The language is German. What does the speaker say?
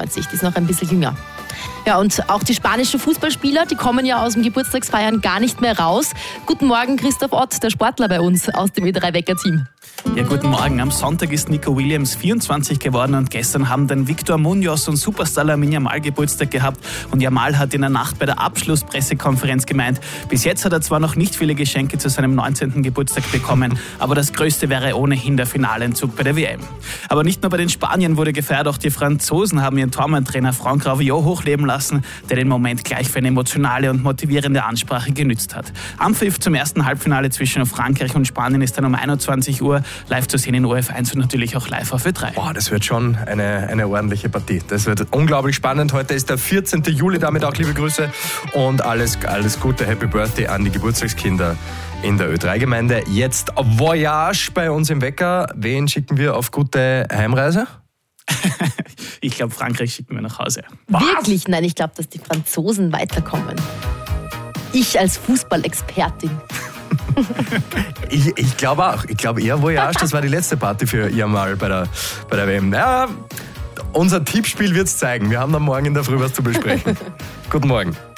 23, die ist noch ein bisschen jünger. Ja, und auch die spanischen Fußballspieler, die kommen ja aus dem Geburtstagsfeiern gar nicht mehr raus. Guten Morgen, Christoph Ott, der Sportler bei uns aus dem Ö3-Wecker-Team. Ja, guten Morgen. Am Sonntag ist Nico Williams 24 geworden und gestern haben dann Victor Munoz und Superstar Lamine Yamal Geburtstag gehabt. Und Yamal hat in der Nacht bei der Abschlusspressekonferenz gemeint, bis jetzt hat er zwar noch nicht viele Geschenke zu seinem 19. Geburtstag bekommen, aber das Größte wäre ohnehin der Finaleentzug bei der WM. Aber nicht nur bei den Spaniern wurde gefeiert, auch die Franzosen haben ihren Tormann-Trainer Franck Raviot hochleben lassen, der den Moment gleich für eine emotionale und motivierende Ansprache genützt hat. Anpfiff zum ersten Halbfinale zwischen Frankreich und Spanien ist dann um 21 Uhr live zu sehen in ORF1 und natürlich auch live auf Ö3. Boah, das wird schon eine ordentliche Partie. Das wird unglaublich spannend. Heute ist der 14. Juli, damit auch liebe Grüße und alles Gute, Happy Birthday an die Geburtstagskinder in der Ö3-Gemeinde. Jetzt Voyage bei uns im Wecker. Wen schicken wir auf gute Heimreise? Ich glaube, Frankreich schicken wir nach Hause. Was? Wirklich? Nein, ich glaube, dass die Franzosen weiterkommen. Ich als Fußballexpertin. Ich glaube auch. Ich glaube eher Voyage, das war die letzte Party für Yamal bei der WM. Ja, unser Tippspiel wird es zeigen. Wir haben dann morgen in der Früh was zu besprechen. Guten Morgen.